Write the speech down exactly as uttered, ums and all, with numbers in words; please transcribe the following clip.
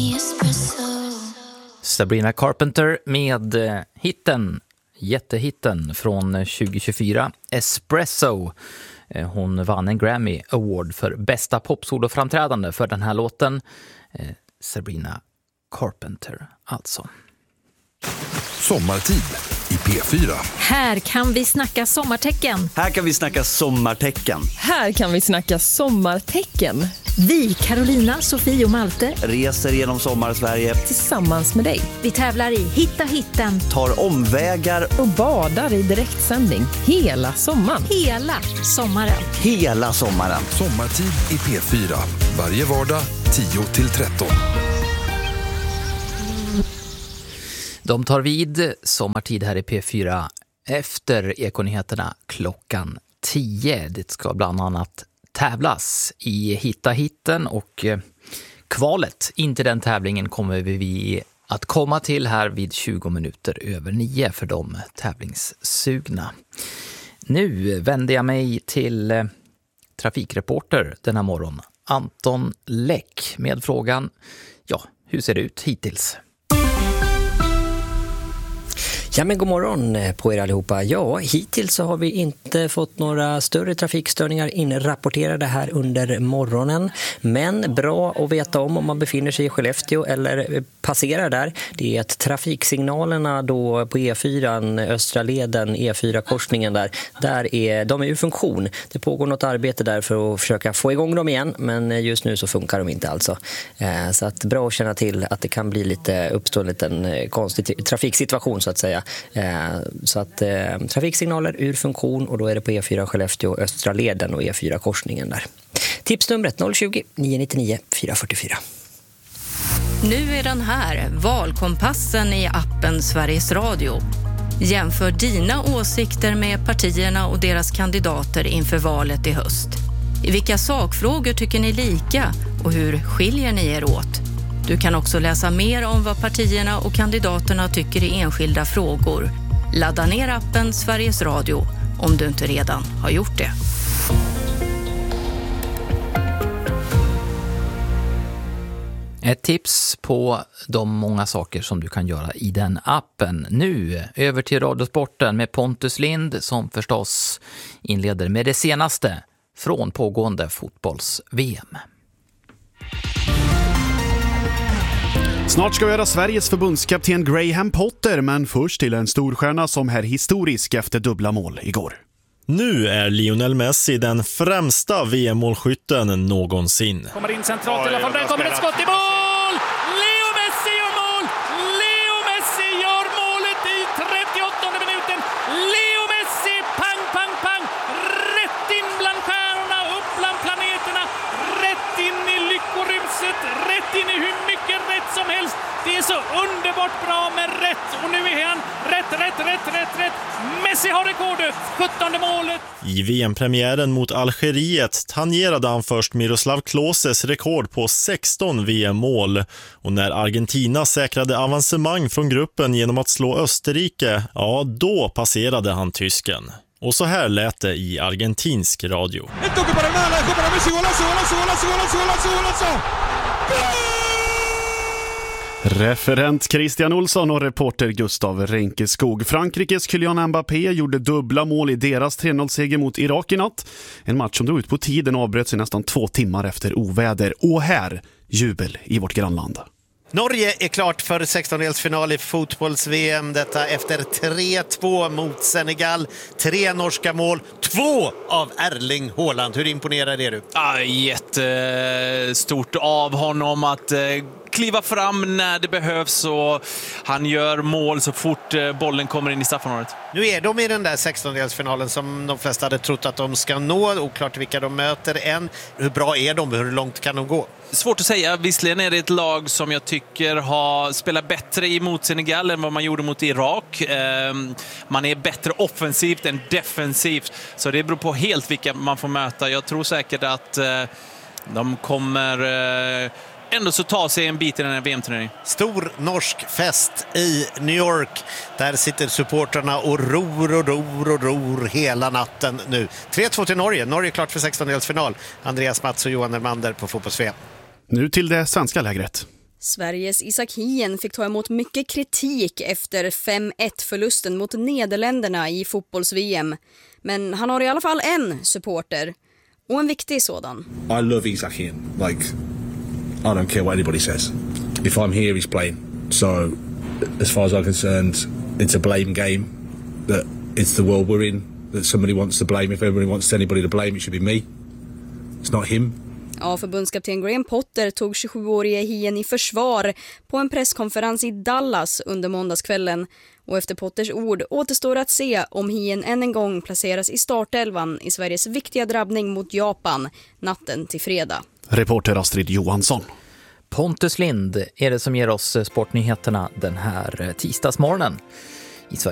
Sabrina Carpenter med hitten, jättehitten från tjugo tjugofyra, Espresso. Hon vann en Grammy Award för bästa popsoloframträdande för den här låten. Sabrina Carpenter alltså. Sommartid i P fyra. Här kan vi snacka sommartecken. Här kan vi snacka sommartecken. Här kan vi snacka sommartecken. Vi, Carolina, Sofie och Malte, reser genom sommar-Sverige tillsammans med dig. Vi tävlar i Hitta hitten. Tar omvägar och badar i direktsändning hela sommaren. Hela sommaren. Hela sommaren. Sommartid i P fyra. Varje vardag tio till tretton. De tar vid sommartid här i P fyra efter Ekonyheterna klockan tio. Det ska bland annat tävlas i Hitta hitten och kvalet in till den tävlingen kommer vi att komma till här vid tjugo minuter över nio för de tävlingssugna. Nu vänder jag mig till trafikreporter denna morgon, Anton Läck, med frågan, ja, hur ser det ut hittills? Ja, men god morgon på er allihopa. Ja, hittills så har vi inte fått några större trafikstörningar inrapporterade här under morgonen. Men bra att veta om om man befinner sig i Skellefteå eller passerar där. Det är att trafiksignalerna då på E fyra, Östra leden, E fyra-korsningen där, där är, de är ur funktion. Det pågår något arbete där för att försöka få igång dem igen, men just nu så funkar de inte alltså. Så att bra att känna till att det kan bli lite, uppstå en liten konstig trafiksituation så att säga. Så att eh, trafiksignaler ur funktion och då är det på E fyra Skellefteå, Östra leden och E fyra-korsningen där. Tipsnumret noll tjugo, nio nio nio, fyra fyra fyra. Nu är den här, valkompassen i appen Sveriges Radio. Jämför dina åsikter med partierna och deras kandidater inför valet i höst. I vilka sakfrågor tycker ni lika och hur skiljer ni er åt? Du kan också läsa mer om vad partierna och kandidaterna tycker i enskilda frågor. Ladda ner appen Sveriges Radio om du inte redan har gjort det. Ett tips på de många saker som du kan göra i den appen. Nu över till Radiosporten med Pontus Lind som förstås inleder med det senaste från pågående fotbolls-V M. Snart ska vi göra Sveriges förbundskapten Graham Potter, men först till en storstjärna som är historisk efter dubbla mål igår. Nu är Lionel Messi den främsta V M-målskytten någonsin. Kommer in centralt i alla fall, där kommer ett skott i mål! Leo Messi gör mål! Leo Messi gör målet i trettioåttonde minuten! Leo Messi, pang, pang, pang! Rätt in bland stjärnorna, upp bland planeterna, rätt in i lyckoruset, rätt in i hur mycket rätt som helst. Det är så underbart bra med rätt. Och nu är han rätt, rätt, rätt, rätt, rätt. Messi har rekordet, sjuttonde målet. I V M-premiären mot Algeriet tangerade han först Miroslav Kloses rekord på sexton V M-mål. Och när Argentina säkrade avancemang från gruppen genom att slå Österrike, ja då passerade han tysken. Och så här lät det i argentinsk radio. Referent Christian Olsson och reporter Gustav Renkeskog. Frankrikes Kylian Mbappé gjorde dubbla mål i deras tre noll-seger mot Irak i natt. En match som drog ut på tiden och avbröts i nästan två timmar efter oväder. Och här, jubel i vårt grannland. Norge är klart för sextondelsfinal i fotbolls-V M. Detta efter tre två mot Senegal. Tre norska mål. Två av Erling Haaland. Hur imponerad är du? Ah, jättestort av honom att eh, kliva fram när det behövs. Och han gör mål så fort eh, bollen kommer in i straffområdet. Nu är de i den där sextondelsfinalen som de flesta hade trott att de ska nå. Oklart vilka de möter än. Hur bra är de? Hur långt kan de gå? Svårt att säga. Visserligen är det ett lag som jag tycker har spelat bättre emot Senegal än vad man gjorde mot Irak. Eh, man är bättre offensivt än defensivt. Så det beror på helt vilka man får möta. Jag tror säkert att eh, de kommer eh, ändå så ta sig en bit i den här V M-turneringen. Stor norsk fest i New York. Där sitter supporterna och ror och ror och ror hela natten nu. tre två till Norge. Norge är klart för sextondelsfinal. Andreas Mats och Johan Elmander på fotbolls-V M. Nu till det svenska lägret. Sveriges Isak Hien fick ta emot mycket kritik efter fem ett-förlusten mot Nederländerna i fotbolls-V M. Men han har i alla fall en supporter, och en viktig sådan. I love Isak Hien. Like, I don't care what anybody says. If I'm here, he's playing. So, as far as I'm concerned, it's a blame game. That it's the world we're in. That somebody wants to blame. If everybody wants anybody to blame, it should be me. It's not him. Ja, förbundskapten Graham Potter tog tjugosjuårige Hien i försvar på en presskonferens i Dallas under måndagskvällen. Och efter Potters ord återstår att se om Hien än en gång placeras i startelvan i Sveriges viktiga drabbning mot Japan natten till fredag. Reporter Astrid Johansson. Pontus Lind är det som ger oss sportnyheterna den här tisdagsmorgonen.